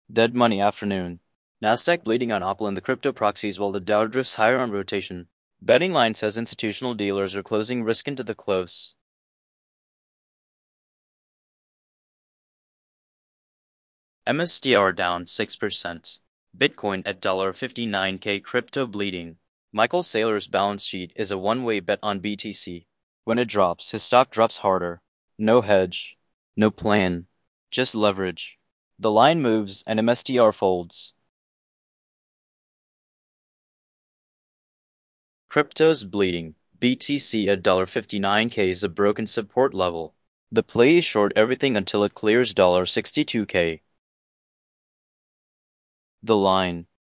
Dead money afternoon. Nasdaq bleeding on Opal in the crypto proxies while the Dow drifts higher on rotation. Betting line says institutional dealers are closing risk into the close. MSTR down 6%. Bitcoin at $59K crypto bleeding. Michael Saylor's balance sheet is a one-way bet on BTC. When it drops, his stock drops harder. No hedge. No plan. Just leverage. The line moves and MSTR folds. Crypto's bleeding. BTC at $59K is a broken support level. The play is short everything until it clears $62K. The line.